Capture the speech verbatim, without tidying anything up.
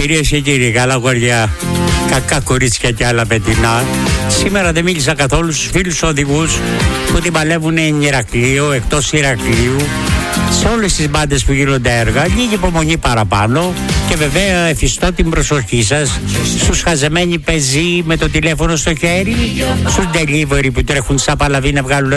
Κυρίες και κύριοι, καλά γοριά, κακά κορίτσια και άλλα πετεινά. Σήμερα δεν μίλησα καθόλου στους φίλους οδηγούς που την παλεύουν εν Ηρακλείο, εκτός Ηρακλείου, σε όλες τις μπάντες που γίνονται έργα. Λίγη υπομονή παραπάνω και βέβαια εφιστώ την προσοχή σας στους χαζεμένοι πεζοί με το τηλέφωνο στο χέρι, στους delivery που τρέχουν σαν παλαβή να βγάλουν